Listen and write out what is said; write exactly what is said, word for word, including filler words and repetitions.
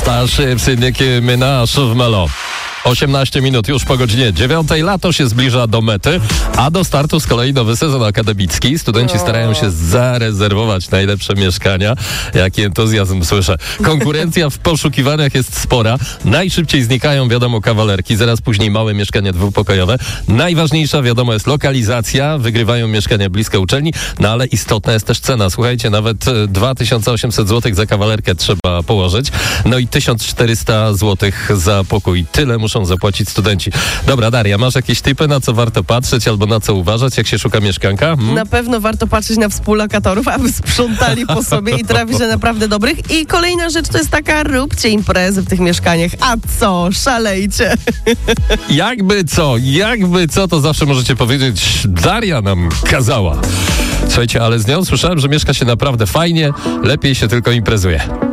Starship Nicki Minaj w Melo. osiemnaście minut już po godzinie dziewiątej. Lato się zbliża do mety, a do startu z kolei nowy sezon akademicki. Studenci starają się zarezerwować najlepsze mieszkania. Jaki entuzjazm słyszę. Konkurencja w poszukiwaniach jest spora. Najszybciej znikają, wiadomo, kawalerki. Zaraz później małe mieszkania dwupokojowe. Najważniejsza, wiadomo, jest lokalizacja. Wygrywają mieszkania blisko uczelni, no ale istotna jest też cena. Słuchajcie, nawet dwa tysiące osiemset złotych za kawalerkę trzeba położyć. No i tysiąc czterysta złotych za pokój. Tyle muszą zapłacić studenci. Dobra, Daria, masz jakieś tipy, na co warto patrzeć albo na co uważać, jak się szuka mieszkanka? Hmm? Na pewno warto patrzeć na współlokatorów, aby sprzątali po sobie i trafić na naprawdę dobrych. I kolejna rzecz to jest taka, róbcie imprezy w tych mieszkaniach. A co? Szalejcie. Jakby co, jakby co, to zawsze możecie powiedzieć, Daria nam kazała. Słuchajcie, ale z nią słyszałem, że mieszka się naprawdę fajnie, lepiej się tylko imprezuje.